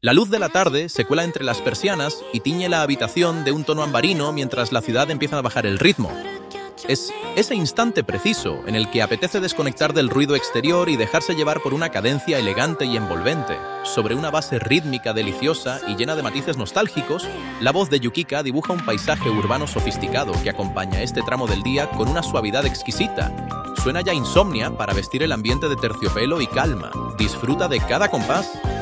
La luz de la tarde se cuela entre las persianas y tiñe la habitación de un tono ambarino mientras la ciudad empieza a bajar el ritmo. Es ese instante preciso en el que apetece desconectar del ruido exterior y dejarse llevar por una cadencia elegante y envolvente. Sobre una base rítmica deliciosa y llena de matices nostálgicos, la voz de Yukika dibuja un paisaje urbano sofisticado que acompaña este tramo del día con una suavidad exquisita. Suena ya Insomnia para vestir el ambiente de terciopelo y calma. Disfruta de cada compás